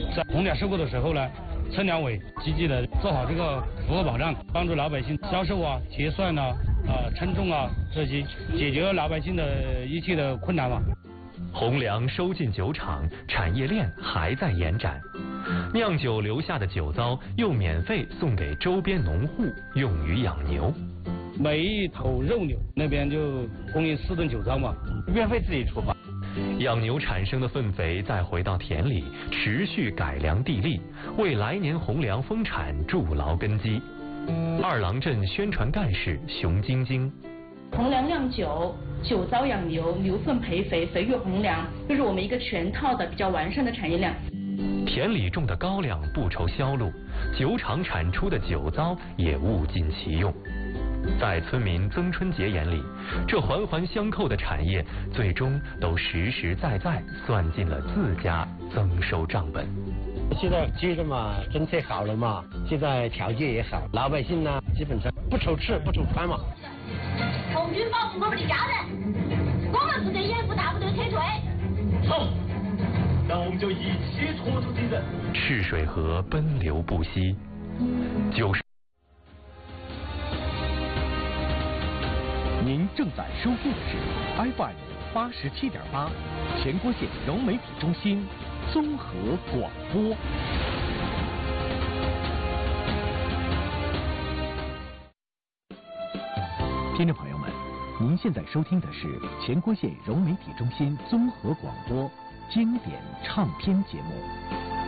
在洪粮收购的时候呢，测量委积极的做好这个服务保障，帮助老百姓销售啊、结算啊、称重啊这些，解决老百姓的一切的困难嘛。 洪粮收进酒厂，产业链还在延展。酿酒留下的酒糟又免费送给周边农户，用于养牛。 每一头肉牛那边就供应4吨酒糟嘛，免费自己出发。 养牛产生的粪肥再回到田里，持续改良地力，为来年洪粮丰产筑牢根基。二郎镇宣传干事熊晶晶。 洪粮酿酒，酒糟养牛，牛粪培肥，肥育洪粮，就是我们一个全套的比较完善的产业链。 田里种的高粱不愁销路，酒厂产出的酒糟也物尽其用。在村民曾春杰眼里，这环环相扣的产业最终都实实在在算进了自家增收账本。 现在接着嘛，政策好了嘛，现在条件也好，老百姓呢基本上不愁吃不愁穿嘛。 红军保护我们的家人，我们负责掩护大部队撤退。 好，那我们就一起拖住敌人。 赤水河奔流不息，90。 您正在收听的是 FM 87.8全国县融媒体中心综合广播。听众朋友们，您现在收听的是全国县融媒体中心综合广播经典唱片节目。